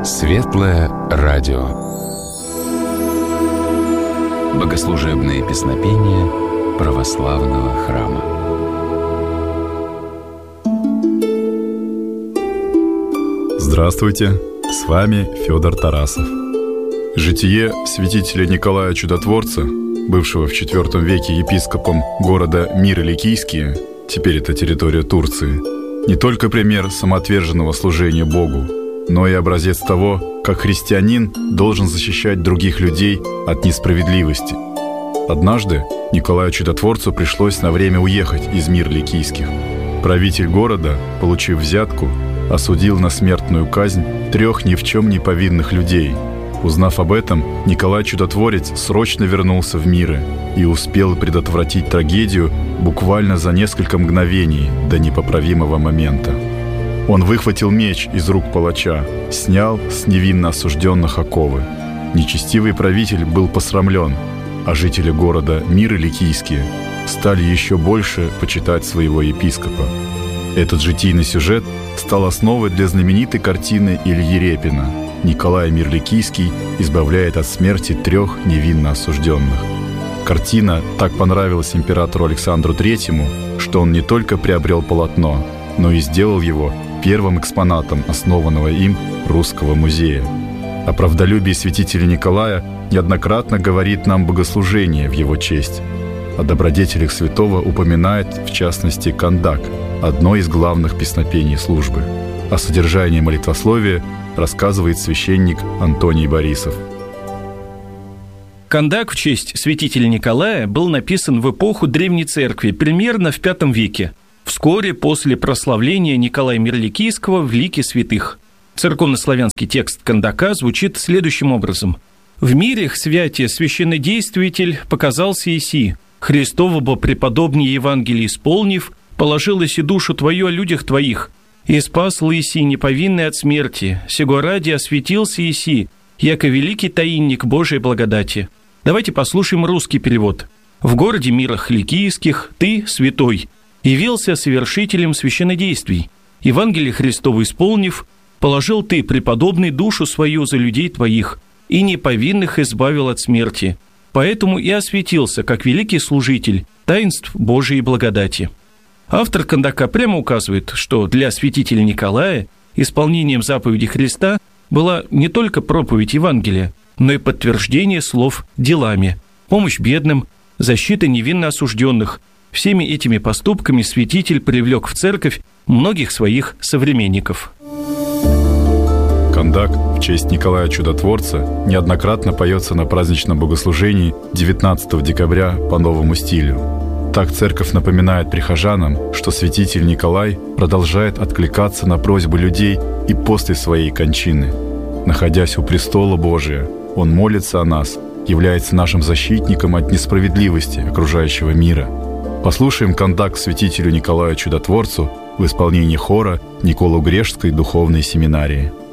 Светлое радио. Богослужебные песнопения православного храма. Здравствуйте, с вами Федор Тарасов. Житие святителя Николая Чудотворца, бывшего в IV веке епископом города Миры-Ликийские, теперь это территория Турции, не только пример самоотверженного служения Богу, но и образец того, как христианин должен защищать других людей от несправедливости. Однажды Николаю Чудотворцу пришлось на время уехать из Мир-Ликийских. Правитель города, получив взятку, осудил на смертную казнь 3 ни в чем не повинных людей. Узнав об этом, Николай Чудотворец срочно вернулся в Миры и успел предотвратить трагедию буквально за несколько мгновений до непоправимого момента. Он выхватил меч из рук палача, снял с невинно осужденных оковы. Нечестивый правитель был посрамлен, а жители города Миры-Ликийские стали еще больше почитать своего епископа. Этот житийный сюжет стал основой для знаменитой картины Ильи Репина «Николай Мир-Ликийский избавляет от смерти 3 невинно осужденных». Картина так понравилась императору Александру III, что он не только приобрел полотно, но и сделал его первым экспонатом основанного им Русского музея. О правдолюбии святителя Николая неоднократно говорит нам богослужение в его честь. О добродетелях святого упоминает, в частности, Кандак, одно из главных песнопений службы. О содержании молитвословия рассказывает священник Антоний Борисов. Кандак в честь святителя Николая был написан в эпоху Древней Церкви, примерно в V веке, вскоре после прославления Николая Мир-Ликийского в лике святых. Церковнославянский текст Кандака звучит следующим образом. «В мирях святия священнодействитель показался Иси, Христово бо преподобнее Евангелие исполнив, положил Иси душу твою о людях твоих, и спас Иси неповинный от смерти, сего ради осветился Иси, яко великий таинник Божией благодати». Давайте послушаем русский перевод. «В городе Мирах Ликийских ты, святой, явился совершителем священнодействий. Евангелие Христово исполнив, положил ты, преподобный, душу свою за людей твоих, и неповинных избавил от смерти. Поэтому и осветился, как великий служитель таинств Божией благодати». Автор Кандака прямо указывает, что для святителя Николая исполнением заповеди Христа была не только проповедь Евангелия, но и подтверждение слов делами, помощь бедным, защита невинно осужденных. Всеми этими поступками святитель привлек в церковь многих своих современников. Кандак в честь Николая Чудотворца неоднократно поется на праздничном богослужении 19 декабря по новому стилю. Так церковь напоминает прихожанам, что святитель Николай продолжает откликаться на просьбы людей и после своей кончины. Находясь у престола Божия, он молится о нас, является нашим защитником от несправедливости окружающего мира. Послушаем кандак к святителю Николаю Чудотворцу в исполнении хора Николо-Грешской духовной семинарии.